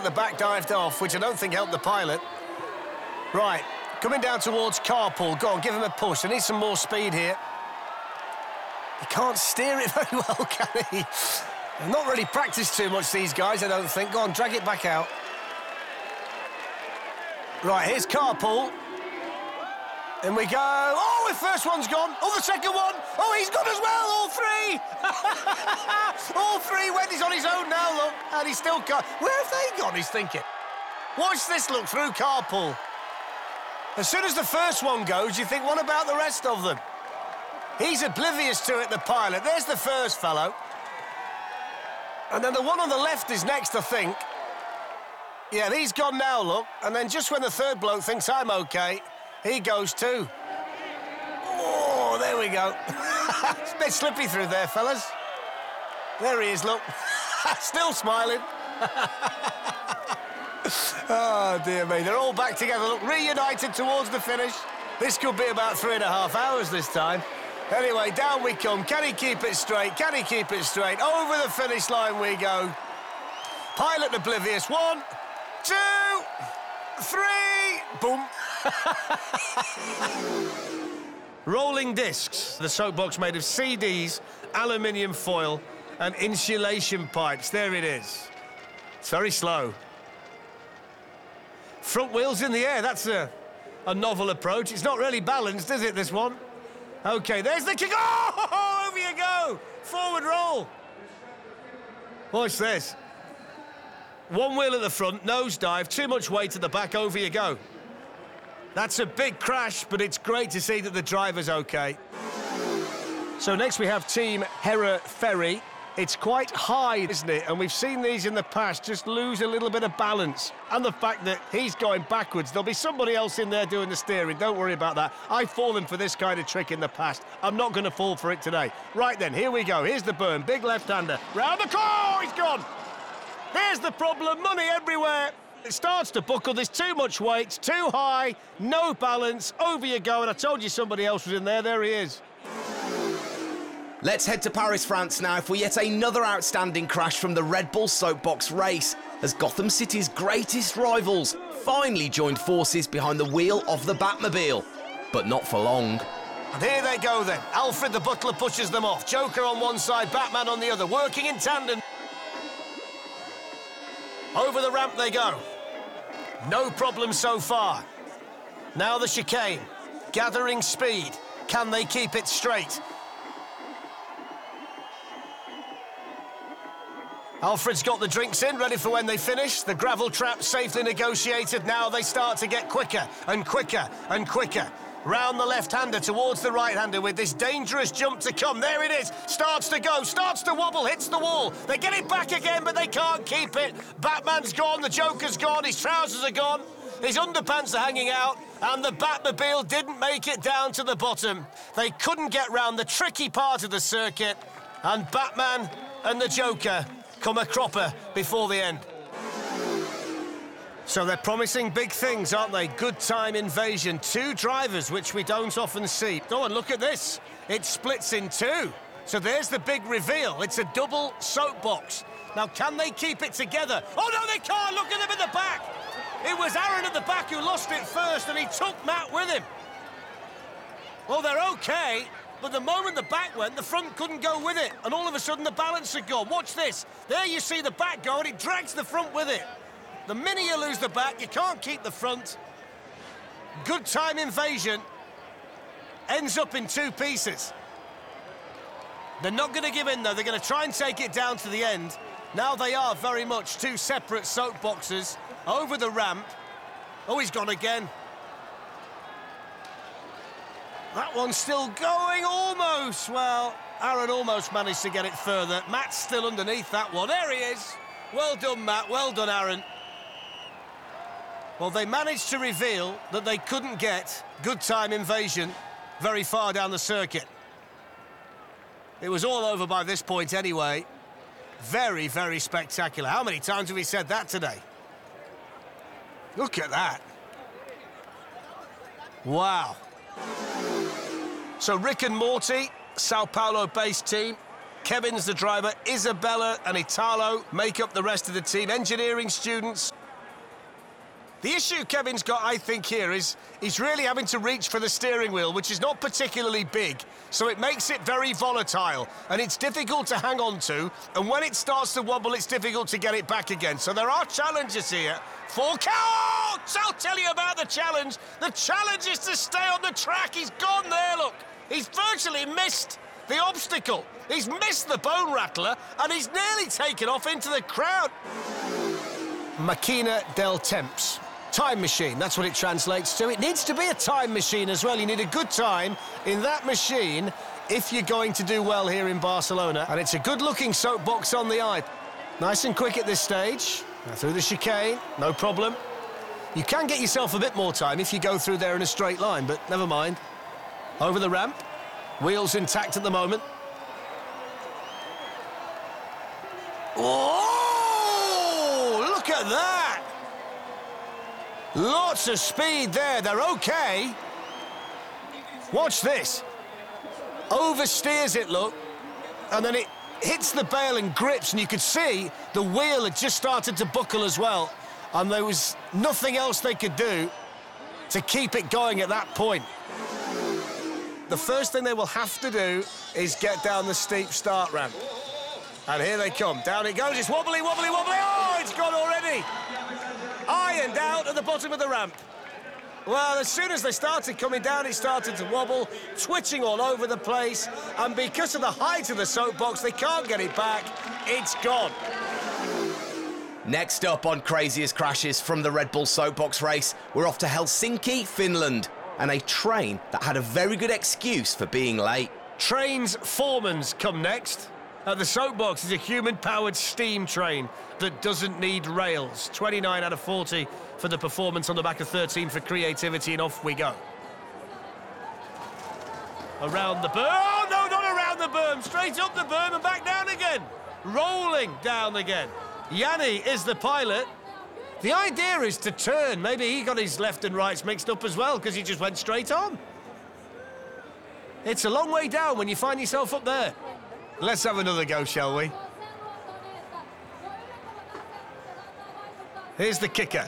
the back dived off, which I don't think helped the pilot. Right, coming down towards Carpool. Go on, give him a push. I need some more speed here. He can't steer it very well, can he? They've not really practiced too much, these guys, I don't think. Go on, drag it back out. Right, here's Carpool. In we go. Oh, the first one's gone. Oh, the second one. Oh, he's gone as well, all three. All three went. He's on his own now, look. And he's still got... Where have they gone, he's thinking? Watch this look through Carpool. As soon as the first one goes, you think, what about the rest of them? He's oblivious to it, the pilot. There's the first fellow. And then the one on the left is next, I think. Yeah, he's gone now, look. And then just when the third bloke thinks I'm OK, he goes too. Oh, there we go. It's a bit slippy through there, fellas. There he is, look. Still smiling. Oh, dear me. They're all back together, look, reunited towards the finish. This could be about 3.5 hours this time. Anyway, down we come. Can he keep it straight? Can he keep it straight? Over the finish line we go. Pilot oblivious. 1, 2, 3. Boom. Rolling discs. The soapbox made of CDs, aluminium foil and insulation pipes. There it is. It's very slow. Front wheels in the air. That's a novel approach. It's not really balanced, is it, this one? OK, there's the kick. Oh, over you go. Forward roll. Watch this. One wheel at the front, nosedive, too much weight at the back, over you go. That's a big crash, but it's great to see that the driver's OK. So next we have Team Hera Ferry. It's quite high, isn't it? And we've seen these in the past just lose a little bit of balance. And the fact that he's going backwards, there'll be somebody else in there doing the steering. Don't worry about that. I've fallen for this kind of trick in the past. I'm not going to fall for it today. Right then, here we go. Here's the burn. Big left-hander. Round the corner, he's gone. There's the problem. Money everywhere. It starts to buckle. There's too much weight. It's too high. No balance. Over you go. And I told you somebody else was in there. There he is. Let's head to Paris, France now for yet another outstanding crash from the Red Bull Soapbox race, as Gotham City's greatest rivals finally joined forces behind the wheel of the Batmobile. But not for long. And here they go then. Alfred the Butler pushes them off. Joker on one side, Batman on the other, working in tandem. Over the ramp they go. No problem so far. Now the chicane. Gathering speed. Can they keep it straight? Alfred's got the drinks in, ready for when they finish. The gravel trap safely negotiated. Now they start to get quicker and quicker and quicker. Round the left-hander towards the right-hander with this dangerous jump to come. There it is. Starts to go, starts to wobble, hits the wall. They get it back again, but they can't keep it. Batman's gone, the Joker's gone, his trousers are gone. His underpants are hanging out, and the Batmobile didn't make it down to the bottom. They couldn't get round the tricky part of the circuit, and Batman and the Joker come a cropper before the end. So they're promising big things, aren't they? Good time invasion. 2 drivers, which we don't often see. Oh, and look at this. It splits in 2. So there's the big reveal. It's a double soapbox. Now, can they keep it together? Oh, no, they can't. Look at them in the back. It was Aaron at the back who lost it first, and he took Matt with him. Well, they're OK. But the moment the back went, the front couldn't go with it. And all of a sudden, the balance had gone. Watch this. There you see the back go, and it drags the front with it. The minute you lose the back, you can't keep the front. Good time invasion ends up in 2 pieces. They're not going to give in, though. They're going to try and take it down to the end. Now they are very much 2 separate soapboxes over the ramp. Oh, he's gone again. That one's still going, almost. Well, Aaron almost managed to get it further. Matt's still underneath that one. There he is. Well done, Matt. Well done, Aaron. Well, they managed to reveal that they couldn't get good time invasion very far down the circuit. It was all over by this point anyway. Very, very spectacular. How many times have we said that today? Look at that. Wow. So Rick and Morty, Sao Paulo-based team, Kevin's the driver. Isabella and Italo make up the rest of the team. Engineering students. The issue Kevin's got, I think, here is he's really having to reach for the steering wheel, which is not particularly big, so it makes it very volatile, and it's difficult to hang on to, and when it starts to wobble, it's difficult to get it back again. So there are challenges here for Coach! I'll tell you about the challenge. The challenge is to stay on the track. He's gone there, look. He's virtually missed the obstacle. He's missed the bone rattler, and he's nearly taken off into the crowd. Machina del Temps. Time machine, that's what it translates to. It needs to be a time machine as well. You need a good time in that machine if you're going to do well here in Barcelona. And it's a good-looking soapbox on the eye. Nice and quick at this stage. Now through the chicane, no problem. You can get yourself a bit more time if you go through there in a straight line, but never mind. Over the ramp. Wheels intact at the moment. Oh, look at that! Lots of speed there, they're okay. Watch this. Oversteers it, look. And then it hits the bale and grips, and you could see the wheel had just started to buckle as well. And there was nothing else they could do to keep it going at that point. The first thing they will have to do is get down the steep start ramp. And here they come. Down it goes. It's wobbly, wobbly, wobbly. Oh, it's gone already. Ironed out at the bottom of the ramp. Well, as soon as they started coming down, it started to wobble, twitching all over the place. And because of the height of the soapbox, they can't get it back. It's gone. Next up on Craziest Crashes from the Red Bull Soapbox race, we're off to Helsinki, Finland, and a train that had a very good excuse for being late. Trains Foreman's come next. The soapbox is a human-powered steam train that doesn't need rails. 29 out of 40 for the performance, on the back of 13 for creativity, and off we go. Around the berm. Oh, no, not around the berm. Straight up the berm and back down again. Rolling down again. Yanni is the pilot. The idea is to turn. Maybe he got his left and rights mixed up as well, because he just went straight on. It's a long way down when you find yourself up there. Let's have another go, shall we? Here's the kicker.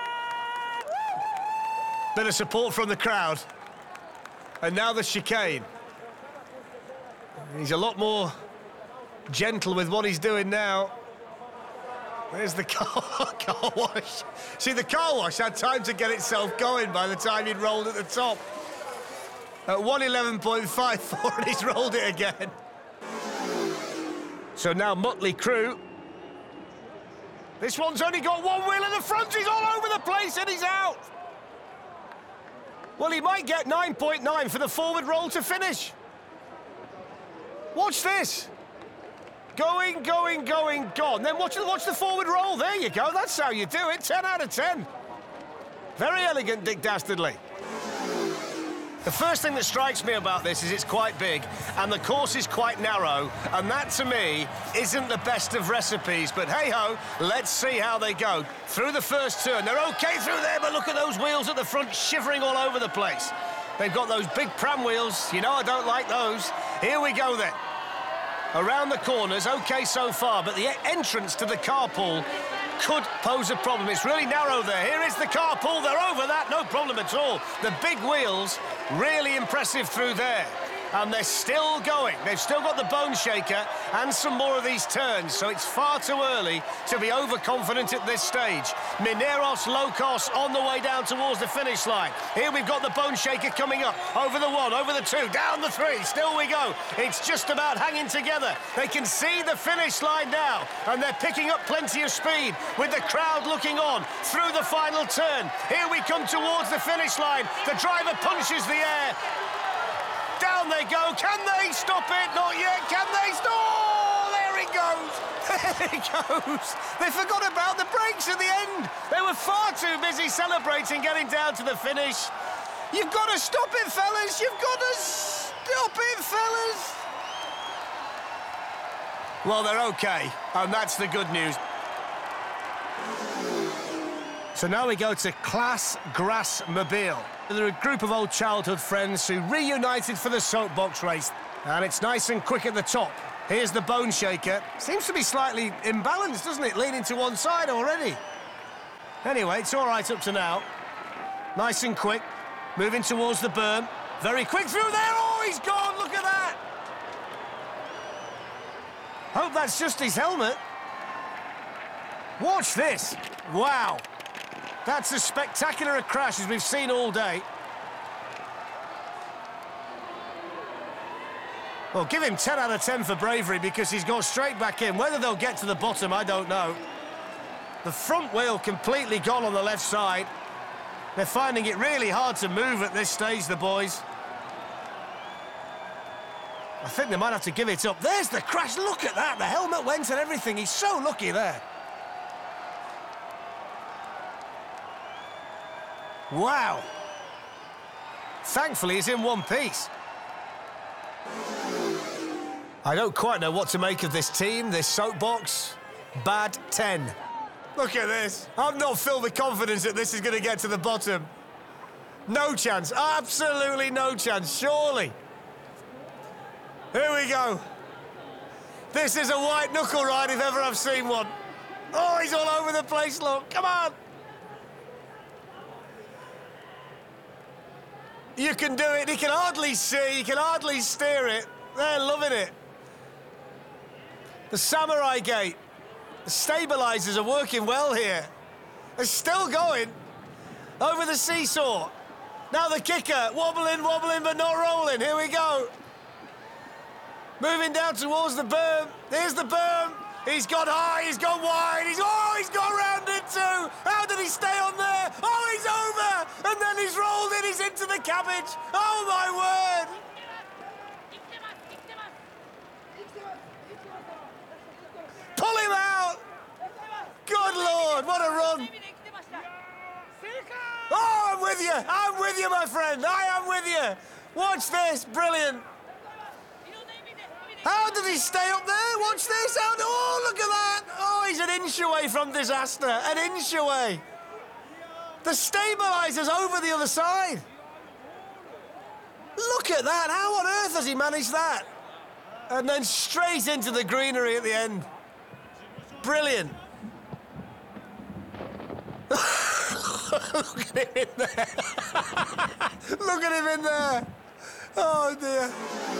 Bit of support from the crowd. And now the chicane. He's a lot more gentle with what he's doing now. There's the car wash. See, the car wash had time to get itself going by the time he'd rolled at the top. At 111.54, and he's rolled it again. So now Mötley Crüe. This one's only got one wheel in the front. He's all over the place and he's out. Well, he might get 9.9 for the forward roll to finish. Watch this. Going, going, going, gone. Then watch the forward roll. There you go. That's how you do it. 10 out of 10. Very elegant, Dick Dastardly. The first thing that strikes me about this is it's quite big and the course is quite narrow, and that, to me, isn't the best of recipes. But hey-ho, let's see how they go. Through the first turn, they're OK through there, but look at those wheels at the front shivering all over the place. They've got those big pram wheels. You know I don't like those. Here we go, then. Around the corners, OK so far, but the entrance to the carpool could pose a problem. It's really narrow there. Here is the carpool. They're over that, no problem at all. The big wheels, really impressive through there. And they're still going. They've still got the bone shaker and some more of these turns, so it's far too early to be overconfident at this stage. Mineros Locos on the way down towards the finish line. Here we've got the bone shaker coming up. Over the one, over the two, down the three. Still we go. It's just about hanging together. They can see the finish line now, and they're picking up plenty of speed with the crowd looking on through the final turn. Here we come towards the finish line. The driver punches the air. Down they go. Can they stop it? Not yet. Can they stop? Oh, there it goes. There it goes. They forgot about the brakes at the end. They were far too busy celebrating getting down to the finish. You've got to stop it, fellas. You've got to stop it, fellas. Well, they're OK, and that's the good news. So now we go to Class Gras Mobile. They're a group of old childhood friends who reunited for the soapbox race. And it's nice and quick at the top. Here's the Bone Shaker. Seems to be slightly imbalanced, doesn't it? Leaning to one side already. Anyway, it's all right up to now. Nice and quick. Moving towards the berm. Very quick through there. Oh, he's gone. Look at that. Hope that's just his helmet. Watch this. Wow. That's as spectacular a crash as we've seen all day. Well, give him 10 out of 10 for bravery because he's gone straight back in. Whether they'll get to the bottom, I don't know. The front wheel completely gone on the left side. They're finding it really hard to move at this stage, the boys. I think they might have to give it up. There's the crash. Look at that. The helmet went and everything. He's so lucky there. Wow. Thankfully, he's in one piece. I don't quite know what to make of this team, this soapbox. Bad 10. Look at this. I've not filled with confidence that this is going to get to the bottom. No chance. Absolutely no chance. Surely. Here we go. This is a white knuckle ride if ever I've seen one. Oh, he's all over the place, look. Come on. You can do it. He can hardly see. You can hardly steer it. They're loving it. The Samurai Gate. The stabilisers are working well here. They're still going. Over the seesaw. Now the kicker. Wobbling, but not rolling. Here we go. Moving down towards the berm. Here's the berm. He's gone high, he's gone wide. He's gone round it too. How did he stay on there? Oh, he's over. And then he's rolled in. He's into the cabbage. Oh, my word. Pull him out. Good Lord, what a run. Oh, I'm with you. I'm with you, my friend. I am with you. Watch this. Brilliant. How did he stay up there? Watch this. Oh, look at that. Oh, he's an inch away from disaster. An inch away. The stabiliser's over the other side. Look at that. How on earth has he managed that? And then straight into the greenery at the end. Brilliant. Look at him in there. Look at him in there. Oh, dear.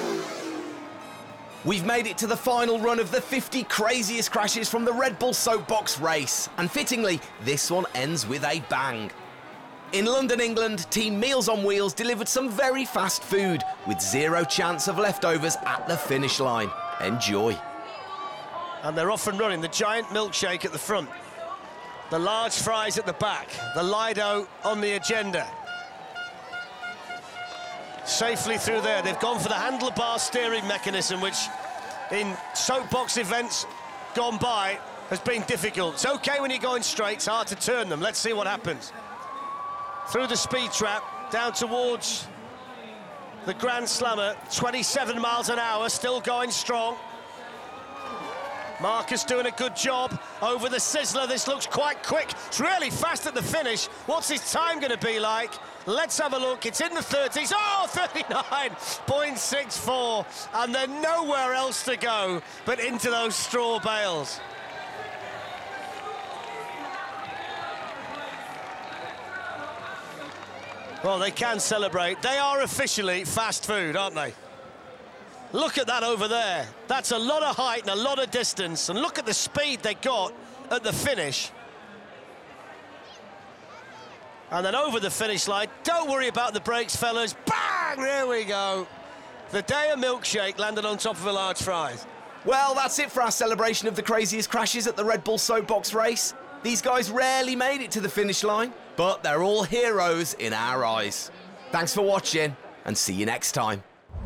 We've made it to the final run of the 50 craziest crashes from the Red Bull Soapbox race, and fittingly, this one ends with a bang. In London, England, Team Meals on Wheels delivered some very fast food, with zero chance of leftovers at the finish line. Enjoy. And they're off and running. The giant milkshake at the front. The large fries at the back. The Lido on the agenda. Safely through there. They've gone for the handlebar steering mechanism, which in soapbox events gone by has been difficult. It's okay when you're going straight, it's hard to turn them. Let's see what happens. Through the speed trap, down towards the Grand Slammer, 27 miles an hour, still going strong. Marcus doing a good job over the Sizzler. This looks quite quick. It's really fast at the finish. What's his time going to be like? Let's have a look. It's in the 30s. Oh, 39.64. And then nowhere else to go but into those straw bales. Well, they can celebrate. They are officially fast food, aren't they? Look at that over there. That's a lot of height and a lot of distance. And look at the speed they got at the finish. And then over the finish line. Don't worry about the brakes, fellas. Bang! There we go. The day of milkshake landed on top of a large fries. Well, that's it for our celebration of the craziest crashes at the Red Bull Soapbox race. These guys rarely made it to the finish line, but they're all heroes in our eyes. Thanks for watching, and see you next time.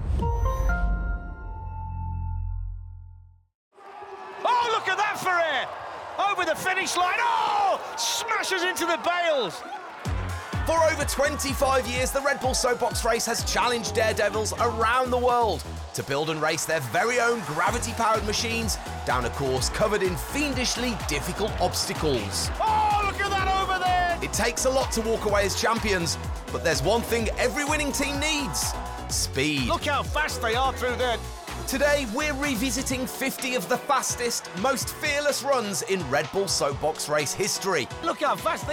Oh, look at that for air! Over the finish line. Oh! Smashes into the bales. For over 25 years, the Red Bull Soapbox race has challenged daredevils around the world to build and race their very own gravity-powered machines down a course covered in fiendishly difficult obstacles. Oh, look at that over there! It takes a lot to walk away as champions, but there's one thing every winning team needs: speed. Look how fast they are through there. Today, we're revisiting 50 of the fastest, most fearless runs in Red Bull Soapbox race history. Look how fast